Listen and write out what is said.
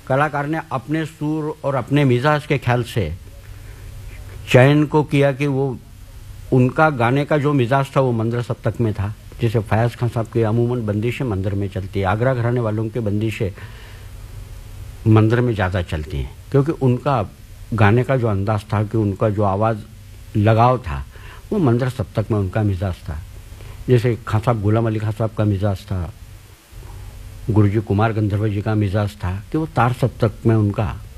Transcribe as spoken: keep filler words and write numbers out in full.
कलाकार ने अपने सुर और अपने मिजाज के ख्याल से चयन को किया कि वो उनका गाने का जो मिजाज था वो मंद्र सप्तक में था। जैसे फयाज खान साहब की अमूमन बंदिशें मंद्र में चलती है, आगरा घराने वालों की बंदिशें मंद्र में ज़्यादा चलती हैं, क्योंकि उनका गाने का जो अंदाज था, कि उनका जो आवाज़ लगाव था, वो मंद्र सप्तक में उनका मिजाज था। जैसे खान साहब गुलाम अली खान साहब का मिजाज था, गुरुजी कुमार गंधर्व जी का मिजाज था कि वो तार सप्तक में उनका